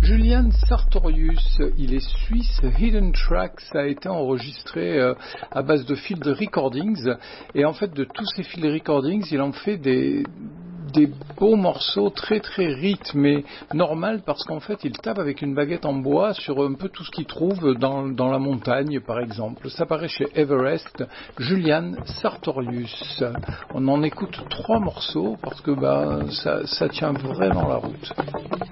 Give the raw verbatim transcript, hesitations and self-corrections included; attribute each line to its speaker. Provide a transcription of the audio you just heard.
Speaker 1: Julian Sartorius, il est suisse. Hidden Tracks a été enregistré euh, à base de field recordings, et en fait de tous ces field recordings, il en fait des des beaux morceaux très très rythmés, normal parce qu'en fait il tape avec une baguette en bois sur un peu tout ce qu'il trouve dans, dans la montagne par exemple. Ça paraît chez Everest. Julian Sartorius. On en écoute trois morceaux parce que bah, ça, ça tient vraiment la route.